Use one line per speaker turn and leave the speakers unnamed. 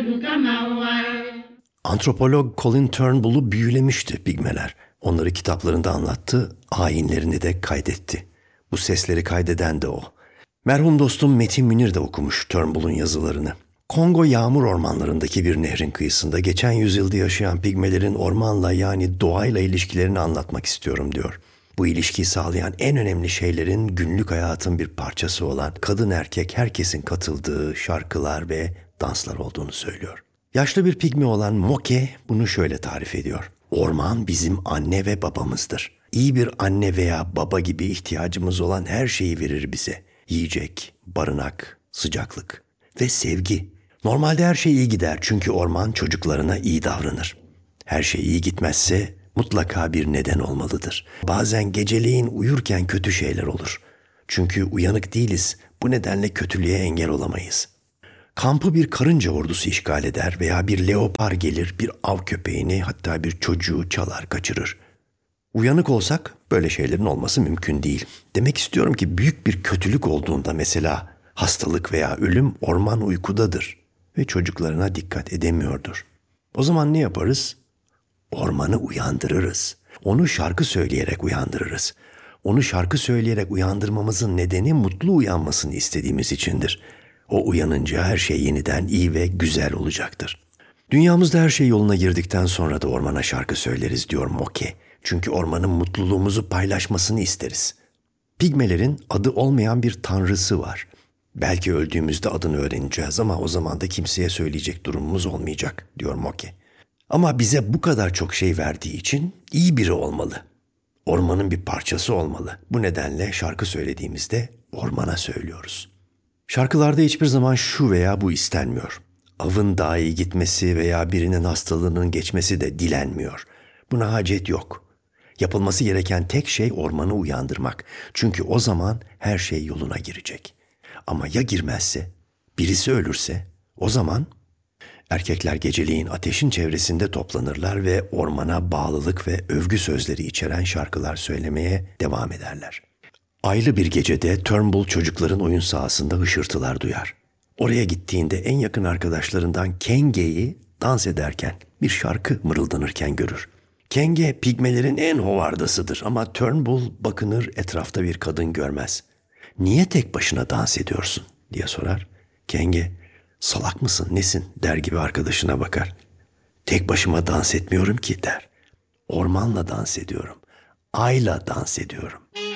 Antropolog Colin Turnbull'u büyülemişti pigmeler. Onları kitaplarında anlattı, ayinlerini de kaydetti. Bu sesleri kaydeden de o. Merhum dostum Metin Münir de okumuş Turnbull'un yazılarını. Kongo yağmur ormanlarındaki bir nehrin kıyısında geçen yüzyılda yaşayan pigmelerin ormanla yani doğayla ilişkilerini anlatmak istiyorum diyor. Bu ilişkiyi sağlayan en önemli şeylerin günlük hayatın bir parçası olan kadın erkek herkesin katıldığı şarkılar ve danslar olduğunu söylüyor. Yaşlı bir pigmi olan Moke bunu şöyle tarif ediyor. Orman bizim anne ve babamızdır. İyi bir anne veya baba gibi ihtiyacımız olan her şeyi verir bize. Yiyecek, barınak, sıcaklık ve sevgi. Normalde her şey iyi gider çünkü orman çocuklarına iyi davranır. Her şey iyi gitmezse mutlaka bir neden olmalıdır. Bazen geceleyin uyurken kötü şeyler olur. Çünkü uyanık değiliz. Bu nedenle kötülüğe engel olamayız. Kampı bir karınca ordusu işgal eder veya bir leopar gelir bir av köpeğini hatta bir çocuğu çalar kaçırır. Uyanık olsak böyle şeylerin olması mümkün değil. Demek istiyorum ki büyük bir kötülük olduğunda mesela hastalık veya ölüm orman uykudadır ve çocuklarına dikkat edemiyordur. O zaman ne yaparız? Ormanı uyandırırız. Onu şarkı söyleyerek uyandırırız. Onu şarkı söyleyerek uyandırmamızın nedeni mutlu uyanmasını istediğimiz içindir. O uyanınca her şey yeniden iyi ve güzel olacaktır. Dünyamızda her şey yoluna girdikten sonra da ormana şarkı söyleriz diyor Moke. Çünkü ormanın mutluluğumuzu paylaşmasını isteriz. Pigmelerin adı olmayan bir tanrısı var. Belki öldüğümüzde adını öğreneceğiz ama o zaman da kimseye söyleyecek durumumuz olmayacak diyor Moke. Ama bize bu kadar çok şey verdiği için iyi biri olmalı. Ormanın bir parçası olmalı. Bu nedenle şarkı söylediğimizde ormana söylüyoruz. Şarkılarda hiçbir zaman şu veya bu istenmiyor. Avın daha iyi gitmesi veya birinin hastalığının geçmesi de dilenmiyor. Buna hacet yok. Yapılması gereken tek şey ormanı uyandırmak. Çünkü o zaman her şey yoluna girecek. Ama ya girmezse, birisi ölürse, o zaman erkekler geceleyin ateşin çevresinde toplanırlar ve ormana bağlılık ve övgü sözleri içeren şarkılar söylemeye devam ederler. Aylı bir gecede Turnbull çocukların oyun sahasında hışırtılar duyar. Oraya gittiğinde en yakın arkadaşlarından Kenge'yi dans ederken, bir şarkı mırıldanırken görür. Kenge pigmelerin en hovardasıdır ama Turnbull bakınır etrafta bir kadın görmez. "Niye tek başına dans ediyorsun?" diye sorar. Kenge, "Salak mısın, nesin?" der gibi arkadaşına bakar. "Tek başıma dans etmiyorum ki," der. "Ormanla dans ediyorum. Ayla dans ediyorum."